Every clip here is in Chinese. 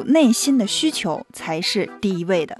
内心的需求才是第一位的。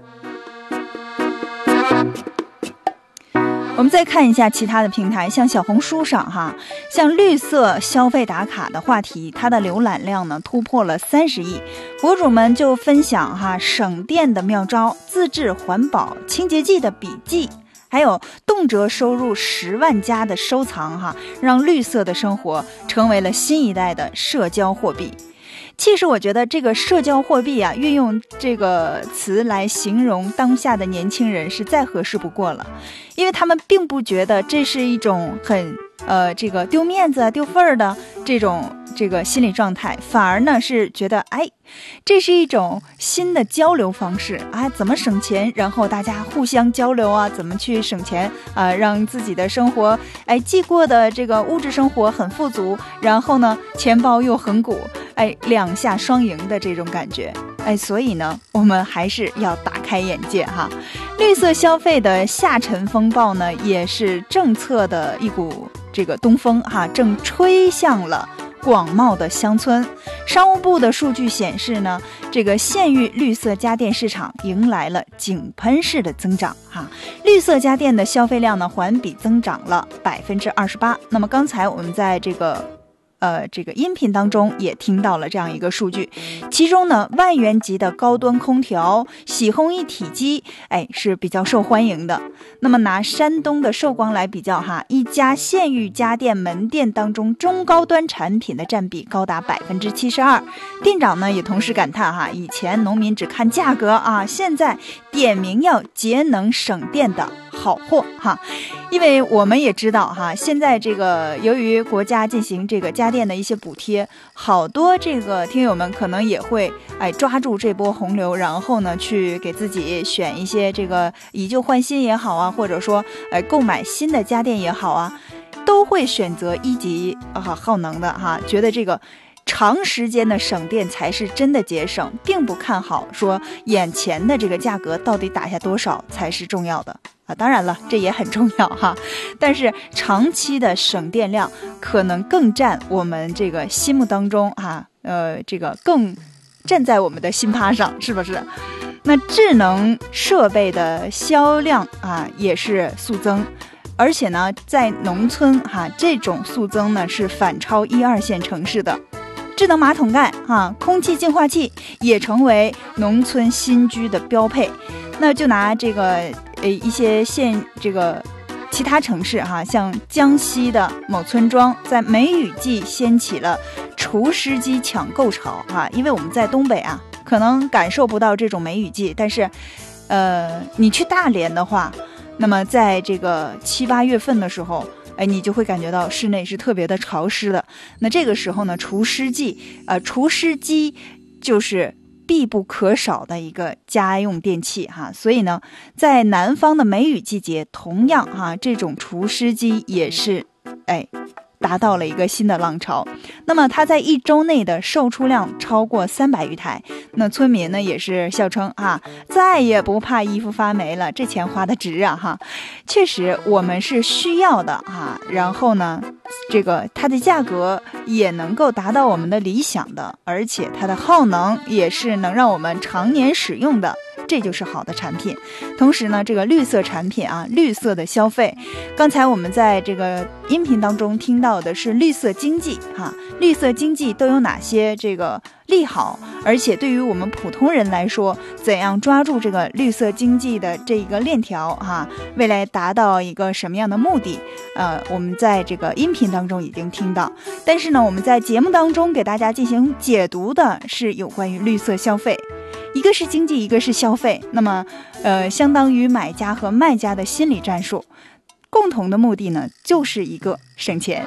我们再看一下其他的平台，像小红书上像绿色消费打卡的话题，它的浏览量呢突破了30亿，博主们就分享省电的妙招、自制环保清洁剂的笔记，还有动辄收入10万加的收藏让绿色的生活成为了新一代的社交货币。其实我觉得这个社交货币运用这个词来形容当下的年轻人是再合适不过了，因为他们并不觉得这是一种很这个丢面子丢份儿的这个心理状态，反而呢是觉得这是一种新的交流方式怎么省钱，然后大家互相交流怎么去省钱让自己的生活既过的这个物质生活很富足，然后呢钱包又很鼓两下双赢的这种感觉所以呢我们还是要打开眼界绿色消费的下沉风暴呢也是政策的一股这个东风正吹向了广袤的乡村。商务部的数据显示呢，这个县域绿色家电市场迎来了井喷式的增长绿色家电的消费量呢环比增长了28%。那么刚才我们在这个音频当中也听到了这样一个数据，其中呢万元级的高端空调、洗烘一体机是比较受欢迎的。那么拿山东的寿光来比较一家县域家电门店当中中高端产品的占比高达72%。店长呢也同时感叹以前农民只看价格现在点名要节能省电的好货因为我们也知道现在这个由于国家进行这个家电的一些补贴，好多这个听友们可能也会抓住这波洪流，然后呢去给自己选一些这个以旧换新也好或者说购买新的家电也好都会选择一级耗能的觉得这个长时间的省电才是真的节省，并不看好说眼前的这个价格到底打下多少才是重要的当然了这也很重要但是长期的省电量可能更占我们这个心目当中这个更站在我们的心趴上，是不是？那智能设备的销量也是速增，而且呢在农村这种速增呢是反超1、2线城市的。智能马桶盖空气净化器也成为农村新居的标配。那就拿这个一些这个其他城市像江西的某村庄在梅雨季掀起了除湿机抢购潮因为我们在东北可能感受不到这种梅雨季，但是你去大连的话，那么在这个7、8月份的时候你就会感觉到室内是特别的潮湿的。那这个时候呢除湿机就是必不可少的一个家用电器所以呢在南方的梅雨季节，同样这种除湿机也是达到了一个新的浪潮。那么它在1周内的售出量超过300余台，那村民呢也是笑称再也不怕衣服发霉了，这钱花的值确实我们是需要的然后呢这个它的价格也能够达到我们的理想的，而且它的耗能也是能让我们常年使用的，这就是好的产品。同时呢这个绿色产品绿色的消费，刚才我们在这个音频当中听到的是绿色经济绿色经济都有哪些这个利好，而且对于我们普通人来说，怎样抓住这个绿色经济的这一个链条未来达到一个什么样的目的我们在这个音频当中已经听到。但是呢我们在节目当中给大家进行解读的是有关于绿色消费，一个是经济，一个是消费，那么相当于买家和卖家的心理战术，共同的目的呢就是一个省钱。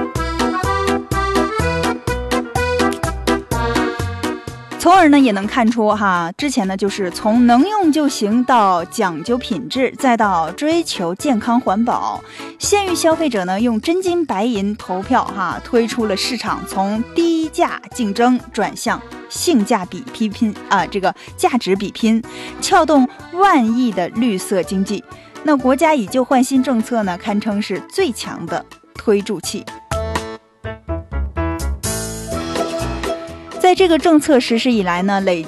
从而呢也能看出之前呢就是从能用就行到讲究品质，再到追求健康环保，县域消费者呢用真金白银投票推出了市场从低价竞争转向性价比拼这个价值比拼，撬动万亿的绿色经济。那国家以旧换新政策呢堪称是最强的推助器。在这个政策实施以来呢，累